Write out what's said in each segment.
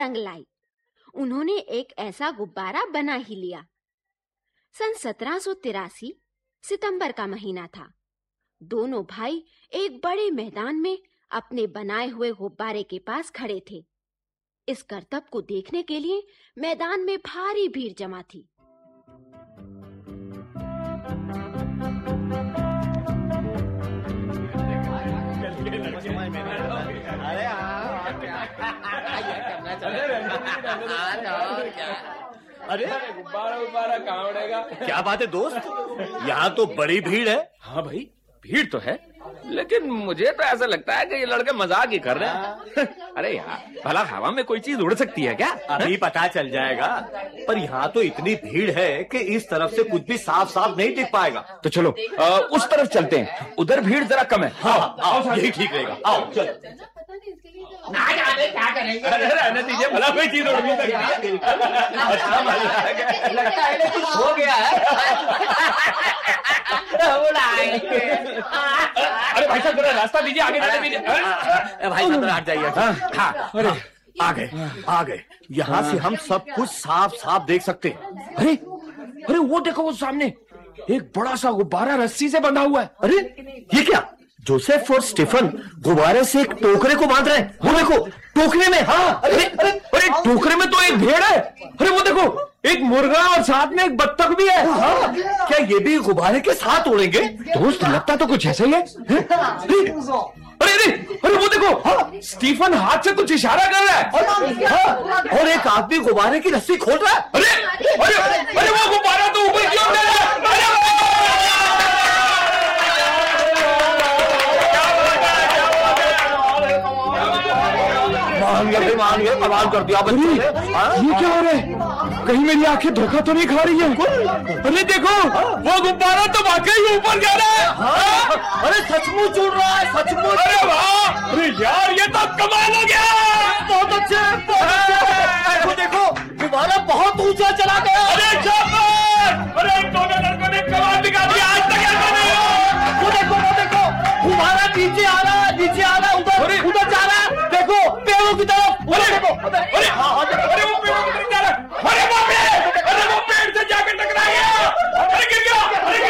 रंग लाई। उन्होंने एक ऐसा गुब्बारा बना ही लिया। सन 1783 सितंबर का महीना था। दोनों भाई एक बड़े मैदान में अपने बनाए हुए गुब्बारे के पास खड़े थे। इस करतब को देखने के लिए मैदान में भारी भीड़ जमा थी। अरे गुब्बारा कहाँ उड़ेगा? क्या बात है दोस्त, यहाँ तो बड़ी भीड़ है। हाँ भाई, भीड़ तो है, लेकिन मुझे तो ऐसा लगता है कि ये लड़के मजाक ही कर रहे हैं। अरे यार, भला हवा में कोई चीज उड़ सकती है क्या? अभी पता चल जाएगा। पर यहाँ तो इतनी भीड़ है कि इस तरफ से कुछ भी साफ साफ नहीं दिख पाएगा। तो चलो उस तरफ चलते हैं, उधर भीड़ जरा कम है। हाँ, आओ, यही ठीक रहेगा। आओ चलो। ना जाने क्या करेंगे। अरे रहने दीजिए, भला कोई चीज उड़ नहीं सकती। अच्छा लगता है कुछ हो गया है। उड़ाएंगे। अरे भाई साहब जरा रास्ता दीजिए, आगे जाने दीजिए। भाई साहब हट जाइए। हाँ, अरे आ गए। यहाँ से हम सब कुछ साफ साफ देख सकते हैं। अरे वो देखो, वो सामने एक बड़ा सा गुब्बारा रस्सी से बंधा हुआ है। अरे ये क्या? जोसेफ और स्टीफन गुब्बारे से एक टोकरे को बांध रहे हैं। वो देखो, टोकरे में। हाँ, अरे टोकरे में तो एक भेड़ है। अरे वो देखो, एक मुर्गा और साथ में एक बत्तख भी है। हाँ, क्या ये भी गुब्बारे के साथ उड़ेंगे? दोस्त लगता तो कुछ ऐसा ही है। अरे वो देखो, स्टीफन हाथ से कुछ इशारा कर रहा है। और एक आदमी गुब्बारे की रस्सी खोल रहा है। अरे वो गुब्बारा तो ऊपर क्यों उड़ रहा है? मान गए, कमाल कर दिया बच्चों ने। ये क्या हो रहा है? कहीं मेरी आंखें धोखा तो नहीं खा रही है? अरे देखो, वो गुब्बारा तो वाकई ऊपर जा रहा है। अरे सचमुच उड़ रहा है, सचमुच। अरे वाह, अरे यार ये तो कमाल हो गया। बहुत अच्छे। देखो, गुब्बारा बहुत ऊंचा चला गया। अरे शाबाश! अरे दोनों लड़कों ने कमाल दिखा दिया। आज तक ऐसा नहीं हुआ। वो देखो, गुब्बारा नीचे आ रहा है, उधर जा रहा है। देखो, पेड़ों की तरफ। अरे वो पेड़ों की तरफ जा रहा है। अरे बाप रे! अरे वो पेड़ से जाकर टकरा गया। अरे गिर गया।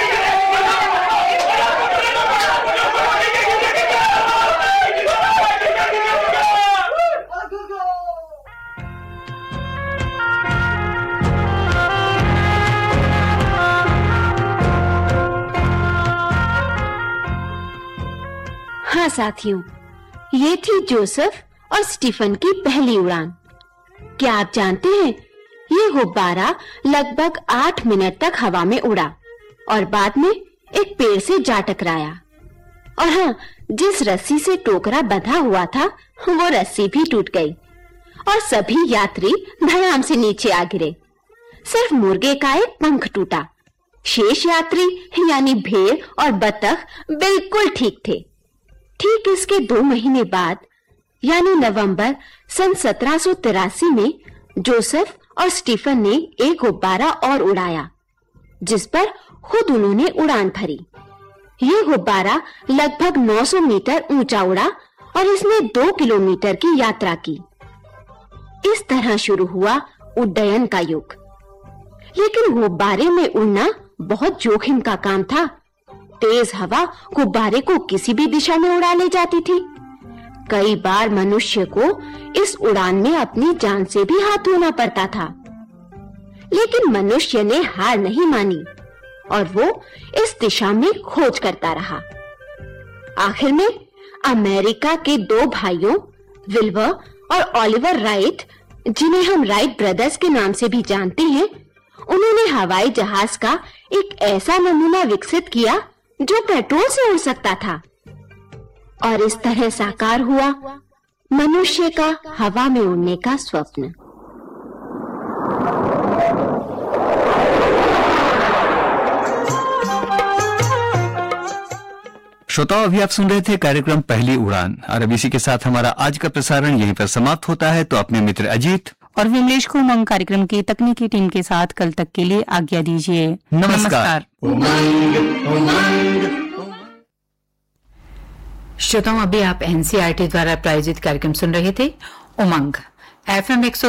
हाँ साथियों, ये थी जोसेफ और स्टीफन की पहली उड़ान। क्या आप जानते हैं, ये गुब्बारा लगभग 8 मिनट तक हवा में उड़ा और बाद में एक पेड़ से जा टकराया। और हाँ, जिस रस्सी से टोकरा बंधा हुआ था, वो रस्सी भी टूट गई और सभी यात्री धड़ाम से नीचे आ गिरे। सिर्फ मुर्गे का एक पंख टूटा। शेष यात्री यानी भेड़ और बत्तख बिल्कुल ठीक थे। ठीक इसके 2 महीने बाद यानी नवंबर सन 1783 में जोसेफ और स्टीफन ने एक गुब्बारा और उड़ाया, जिस पर खुद उन्होंने उड़ान भरी। ये गुब्बारा लगभग 900 मीटर ऊंचा उड़ा और इसने 2 किलोमीटर की यात्रा की। इस तरह शुरू हुआ उड्डयन का युग। लेकिन गुब्बारे में उड़ना बहुत जोखिम का काम था। तेज हवा गुब्बारे को किसी भी दिशा में उड़ा ले जाती थी। कई बार मनुष्य को इस उड़ान में अपनी जान से भी हाथ धोना पड़ता था। लेकिन मनुष्य ने हार नहीं मानी और वो इस दिशा में खोज करता रहा। आखिर में अमेरिका के 2 भाइयों विल्बर और ओलिवर राइट, जिन्हें हम राइट ब्रदर्स के नाम से भी जानते हैं, उन्होंने हवाई जहाज का एक ऐसा नमूना विकसित किया जो पेट्रोल से उड़ सकता था। और इस तरह साकार हुआ मनुष्य का हवा में उड़ने का स्वप्न। श्रोताओं, अभी आप सुन रहे थे कार्यक्रम पहली उड़ान और अब इसी के साथ हमारा आज का प्रसारण यहीं पर समाप्त होता है। तो अपने मित्र अजीत और विमलेश को उमंग कार्यक्रम की तकनीकी टीम के साथ कल तक के लिए आज्ञा दीजिए। नमस्कार। श्रोताओं, अभी आप एनसीईआरटी द्वारा प्रायोजित कार्यक्रम सुन रहे थे उमंग। FM